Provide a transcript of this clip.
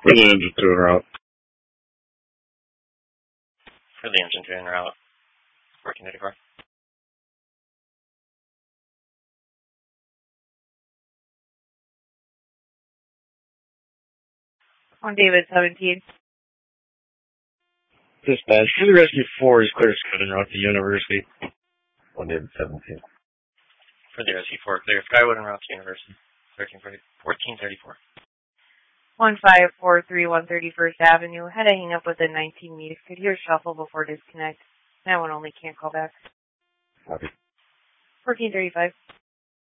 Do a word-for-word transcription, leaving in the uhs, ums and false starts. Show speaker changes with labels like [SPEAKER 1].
[SPEAKER 1] For the engine two en route.
[SPEAKER 2] For the engine two en route. fourteen thirty-four.
[SPEAKER 3] On David seventeen.
[SPEAKER 1] Dispatch. For the Rescue four is clear Scott en route to University.
[SPEAKER 4] On David seventeen.
[SPEAKER 2] For the Rescue four, clear Skywood en route to University. fourteen thirty-four.
[SPEAKER 3] one five four three one thirty-first Avenue. Had to hang up with a nineteen meter. Could hear shuffle before disconnect. That one only can't call back.
[SPEAKER 4] Copy.
[SPEAKER 3] fourteen thirty-five.